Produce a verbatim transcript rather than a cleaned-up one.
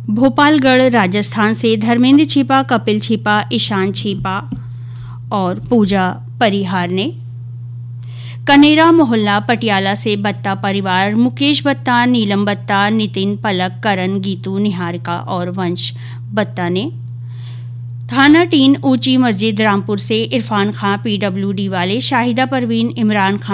भोपालगढ़ राजस्थान से धर्मेंद्र छिपा, कपिल छिपा, ईशान छिपा और पूजा परिहार ने। कनेरा मोहल्ला पटियाला से बत्ता परिवार मुकेश बत्ता, नीलम बत्ता, नितिन, पलक, करण, गीतू, निहारिका और वंश बत्ता ने। थाना टीन ऊंची मस्जिद रामपुर से इरफान खां पीडब्ल्यूडी वाले, शाहिदा परवीन, इमरान खां